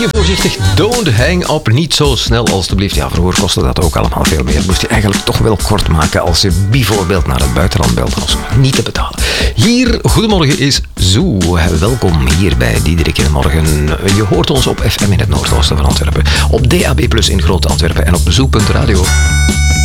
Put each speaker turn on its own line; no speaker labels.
je voorzichtig. Don't hang up. Niet zo snel alstublieft. Ja, vroeger kostte dat ook allemaal veel meer. Moest je eigenlijk toch wel kort maken als je bijvoorbeeld naar het buitenland belt. Dat was niet te betalen. Hier, goedemorgen is Zoo. Welkom hier bij Diederik in de Morgen. Je hoort ons op FM in het noordoosten van Antwerpen. Op DAB+ in Groot Antwerpen en op Zoo.radio.